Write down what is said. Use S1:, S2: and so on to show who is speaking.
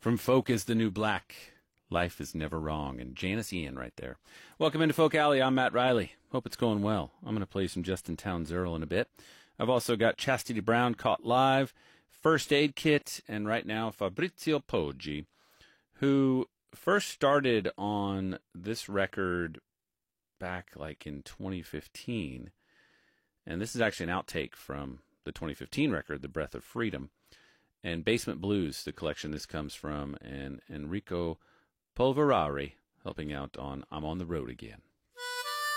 S1: From Folk is the New Black. Life is Never Wrong. And Janice Ian right there. Welcome into Folk Alley. I'm Matt Riley. Hope it's going well. I'm going to play some Justin Townes Earl in a bit. I've also got Chastity Brown Caught Live, First Aid Kit, and right now Fabrizio Poggi, who first started on this record back like in 2015. And this is actually an outtake from the 2015 record, The Breath of Freedom. And Basement Blues, the collection this comes from, and Enrico Polverari helping out on I'm on the Road Again.